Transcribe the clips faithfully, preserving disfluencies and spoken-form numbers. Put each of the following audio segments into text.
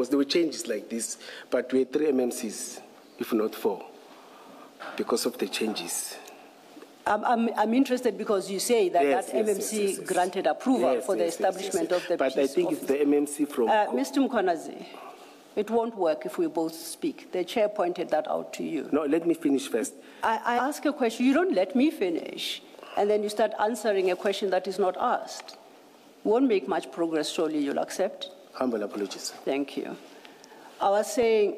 because there were changes like this, but we had three M M Cs, if not four, because of the changes. I'm, I'm, I'm interested because you say that Yes, that yes, M M C yes, yes, yes. granted approval Yes, for the yes, yes, establishment yes, yes. of the But peace I think office. it's the M M C from... Uh, Mister Mkhwanazi, it won't work if we both speak. The chair pointed that out to you. No, let me finish first. I, I ask a question, you don't let me finish, and then you start answering a question that is not asked. Won't make much progress, surely you'll accept? Humble apologies. Thank you. I was saying,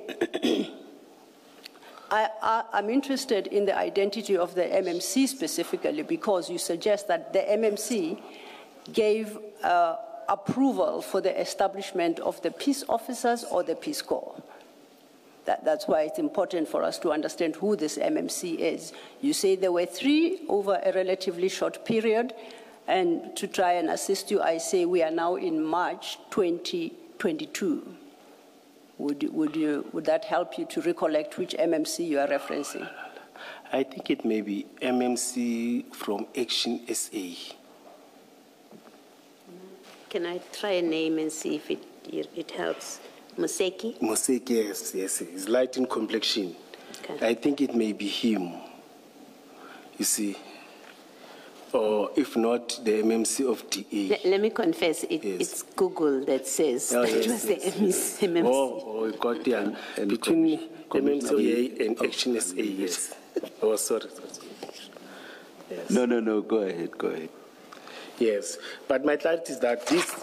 I, I, I'm interested in the identity of the M M C specifically because you suggest that the M M C gave uh, approval for the establishment of the peace officers or the Peace Corps. That, that's why it's important for us to understand who this M M C is. You say there were three over a relatively short period, and to try and assist you, I say we are now in March twenty twenty-two. Would, would, you, would that help you to recollect which M M C you are referencing? I think it may be M M C from Action S A. Can I try a name and see if it, it helps? Moseki? Moseki, yes, yes. He's light in complexion. Okay. I think it may be him, you see. Or if not, the M M C of D A. Let, let me confess, it, Yes. it's Google that says Oh, that yes, it was yes, the M M C. Oh, oh, we got there. Between M M C A and Action S A, yes. Oh, sorry. sorry. Yes. No, no, no, go ahead, go ahead. Yes, but my clarity is that this,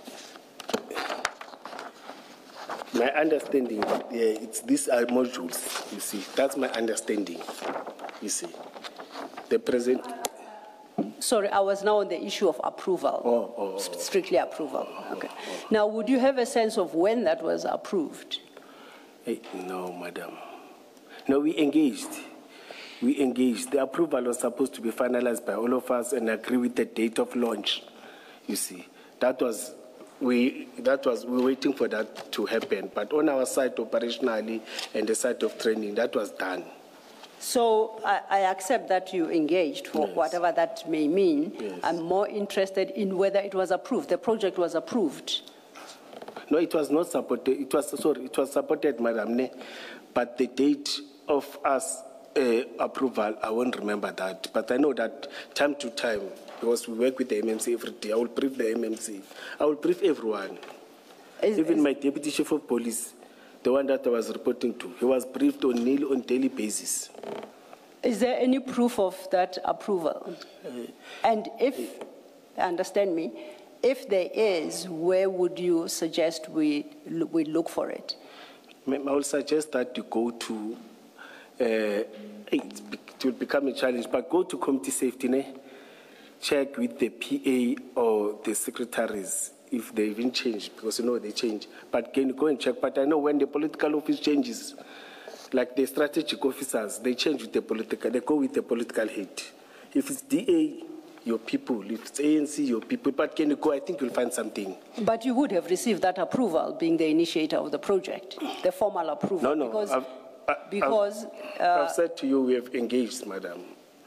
my understanding, yeah, it's these are modules, you see. That's my understanding, you see. The present... Sorry, I was now on the issue of approval. Oh, oh, oh. Strictly approval. Okay. Now, would you have a sense of when that was approved? Hey, no, madam. No, we engaged. We engaged. The approval was supposed to be finalized by all of us and agree with the date of launch, you see. That was, we, that was, we were waiting for that to happen. But on our side operationally and the side of training, that was done. So I, I accept that you engaged for Yes. whatever that may mean. Yes. I'm more interested in whether it was approved. The project was approved. No, it was not supported. It was, sorry, it was supported, Madam Ne, but the date of us uh, approval, I won't remember that. But I know that time to time, because we work with the M M C every day, I will brief the M M C. I will brief everyone. Is, Even is, my deputy chief of police, the one that I was reporting to, he was briefed on nearly on daily basis. is there any proof of that approval? Uh, And if, understand me, if there is, where would you suggest we, we look for it? I will suggest that you go to, uh, it will become a challenge, but go to committee safety, ne? Check with the P A or the secretaries if they even change, because you know they change. But can you go and check? But I know when the political office changes, like the strategic officers, they change with the political, they go with the political head. If it's D A, your people. If it's A N C, your people. But can you go? I think you'll find something. But you would have received that approval, being the initiator of the project, the formal approval. No, no. Because, I've, I, because I've, uh, I've said to you, we have engaged, madam.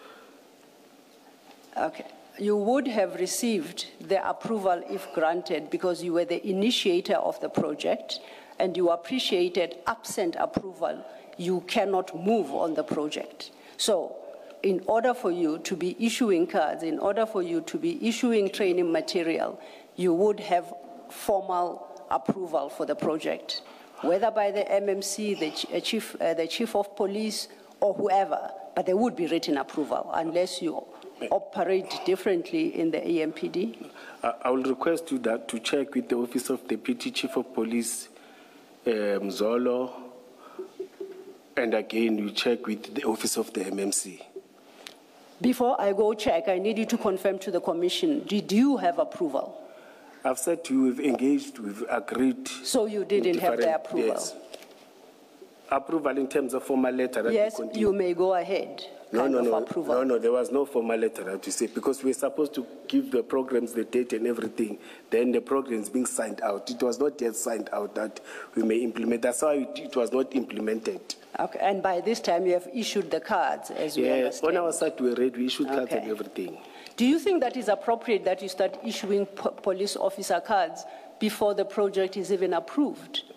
okay. You would have received the approval if granted because you were the initiator of the project and you appreciated absent approval, you cannot move on the project. So in order for you to be issuing cards, in order for you to be issuing training material, you would have formal approval for the project, whether by the M M C, the chief, uh, the chief of police, or whoever, but there would be written approval unless you operate differently in the A M P D? I, I will request you that to check with the Office of Deputy Chief of Police, um, Zolo, and again you check with the Office of the M M C. Before I go check, I need you to confirm to the Commission, did you have approval? I've said to you, we've engaged, we've agreed. So you didn't have the approval? Yes. Approval in terms of formal letter. That yes, we you may go ahead. No, kind no, of no, approval. no, no, there was no formal letter, I have to say, because we're supposed to give the programs the date and everything. Then the programs being signed out. It was not yet signed out that we may implement. That's why it, it was not implemented. Okay, and by this time you have issued the cards, as we Yes, understand. on our side we read, we issued cards Okay. and everything. Do you think that is appropriate that you start issuing po police officer cards before the project is even approved?